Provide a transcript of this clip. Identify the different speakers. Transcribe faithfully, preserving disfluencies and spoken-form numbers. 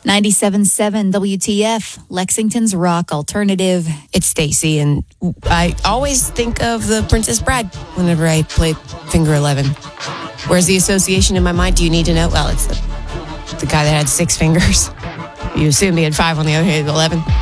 Speaker 1: ninety-seven point seven W T F, Lexington's rock alternative.
Speaker 2: It's Stacy, and I always think of the Princess Bride whenever I play Finger eleven. Where's the association in my mind? Do you need to know? Well, it's the, the guy that had six fingers. You assume he had five on the other, he had eleven.